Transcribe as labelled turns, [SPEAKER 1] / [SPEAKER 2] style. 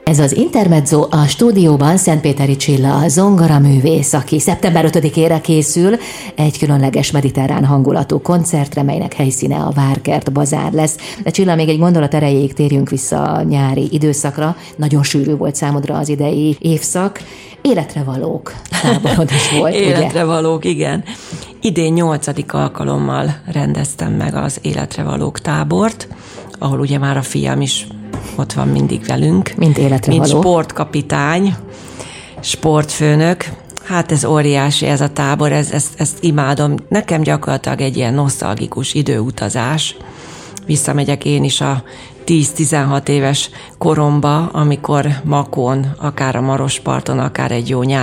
[SPEAKER 1] Ez az Intermezzo, a stúdióban Szentpéteri Csilla, zongoraművész, aki szeptember 5-ére készül egy különleges mediterrán hangulatú koncertre, melynek helyszíne a Várkert bazár lesz. De Csilla, még egy gondolat erejéig térjünk vissza a nyári időszakra. Nagyon sűrű volt számodra az idei évszak. Életre valók táborod is volt,
[SPEAKER 2] Életre valók, igen. Idén 8. alkalommal rendeztem meg az Életre valók tábort, ahol ugye már a fiam is ott van mindig velünk.
[SPEAKER 1] Mint életre
[SPEAKER 2] mint
[SPEAKER 1] való.
[SPEAKER 2] Sportkapitány, sportfőnök. Hát ez óriási ez a tábor, ezt imádom. Nekem gyakorlatilag egy ilyen nosztalgikus időutazás. Visszamegyek én is a 10-16 éves koromba, amikor Makón, akár a Marosparton, akár egy jó nyári